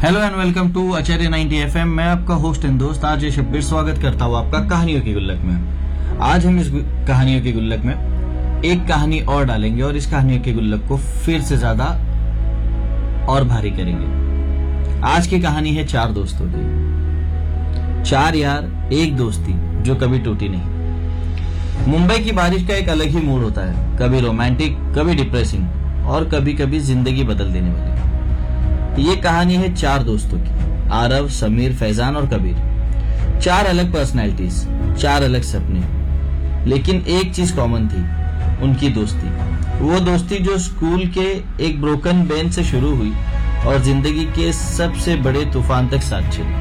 Hello and welcome to Acharya 90 FM। मैं आपका host and दोस्त आज शब्बीर स्वागत करता हूँ आपका कहानियों की गुल्लक में। आज हम इस कहानियों की गुल्लक में एक कहानी और डालेंगे और इस कहानियों की गुल्लक को फिर से ज्यादा और भारी करेंगे। आज की कहानी है चार दोस्तों की। चार यार, एक दोस्ती जो कभी टूटी नहीं। मुंबई की बारिश का एक अलग ही मूड होता है, कभी रोमांटिक, कभी डिप्रेसिंग और कभी कभी जिंदगी बदल देने वाली। ये कहानी है चार दोस्तों की, आरव, समीर, फैजान और कबीर। चार अलग पर्सनैलिटीज, चार अलग सपने, लेकिन एक चीज कॉमन थी, उनकी दोस्ती। वो दोस्ती जो स्कूल के एक ब्रोकन बेंच से शुरू हुई और जिंदगी के सबसे बड़े तूफान तक साथ चली।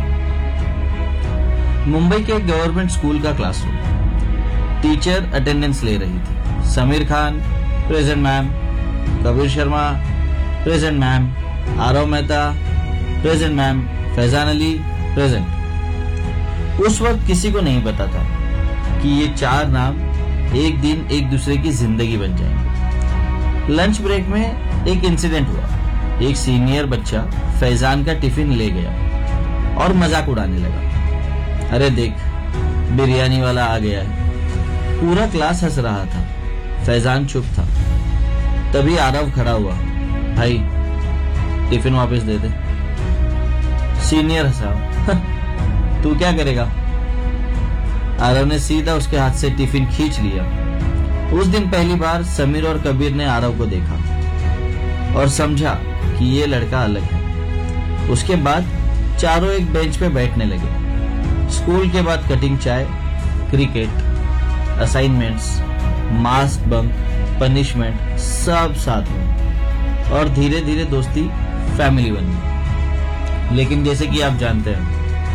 मुंबई के एक गवर्नमेंट स्कूल का क्लासरूम। टीचर अटेंडेंस ले रही थी। Sameer Khan present ma'am, Kabir Sharma present ma'am, Aarav Mehta present ma'am, Faizan Ali present. उस वक्त किसी को नहीं पता था कि ये चार नाम एक दिन एक दूसरे की जिंदगी बन जाएंगे। लंच ब्रेक में एक इंसिडेंट हुआ। एक सीनियर बच्चा फैजान का टिफिन ले गया और मजाक उड़ाने लगा। अरे देख, बिरयानी वाला आ गया है। पूरा क्लास हंस रहा था। फैजान चुप था। तभी आरव खड़ा हुआ। भाई, टिफिन वापस दे दे। सीनियर हंसा। तू क्या करेगा? आरव ने सीधा उसके हाथ से टिफिन खींच लिया। उस दिन पहली बार समीर और कबीर ने आरव को देखा और समझा कि ये लड़का अलग है। उसके बाद चारों एक बेंच पे बैठने लगे। स्कूल के बाद कटिंग चाय, cricket, assignments, mask bunk, punishment, सब साथ में। और धीरे धीरे दोस्ती फैमिली बन गई। लेकिन जैसे कि आप जानते हैं,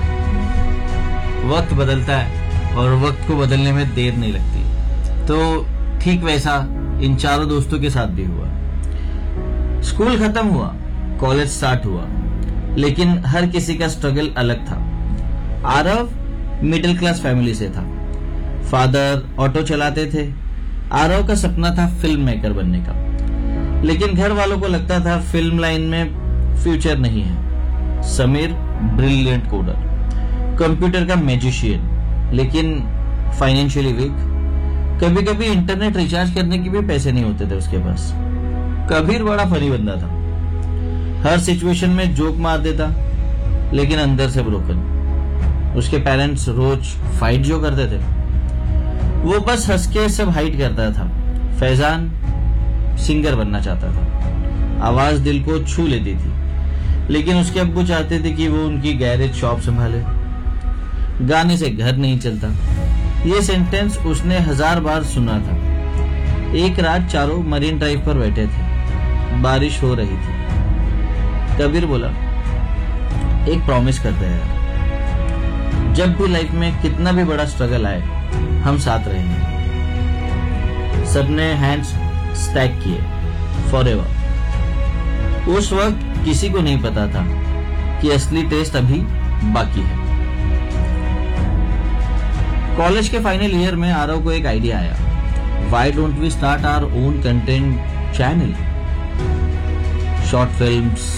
वक्त बदलता है और वक्त को बदलने में देर नहीं लगती। तो ठीक वैसा इन चारों दोस्तों के साथ भी हुआ। स्कूल खत्म हुआ, कॉलेज स्टार्ट हुआ, लेकिन हर किसी का स्ट्रगल अलग था। आरव मिडिल क्लास फैमिली से था। फादर ऑटो चलाते थे। आरव का सपना था फिल्म मेकर बनने का, लेकिन घर वालों को लगता था फिल्म लाइन में फ्यूचर नहीं है। समीर ब्रिलियंट कोडर, कंप्यूटर का मैजिशियन, लेकिन फाइनेंशियली वीक। कभी कभी इंटरनेट रिचार्ज करने के भी पैसे नहीं होते थे उसके पास। कबीर बड़ा फनी बंदा था। हर सिचुएशन में जोक मार देता, लेकिन अंदर से ब्रोकन। उसके पेरेंट्स रोज फाइट जो करते थे, वो बस हंस के सब हाइड करता था। फैजान सिंगर बनना चाहता था। आवाज दिल को छू लेती थी, लेकिन उसके अब्बू चाहते थे कि वो उनकी गैरेज शॉप संभाले। गाने से घर नहीं चलता, ये सेंटेंस उसने 1000 बार सुना था। एक रात चारों मरीन ड्राइव पर बैठे थे। बारिश हो रही थी। कबीर बोला, एक प्रॉमिस करते हैं यार, जब भी लाइफ में कितना भी बड़ा स्ट्रगल आए, हम साथ रहेंगे। सबने हैंड्स स्टैक किए। फॉरएवर। उस वक्त किसी को नहीं पता था कि असली टेस्ट अभी बाकी है। कॉलेज के फाइनल ईयर में आरव को एक आइडिया आया। Why don't we start our own content channel? Short films,